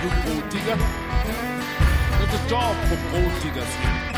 du Gold Digger? Dat is Job vom Gold Digger.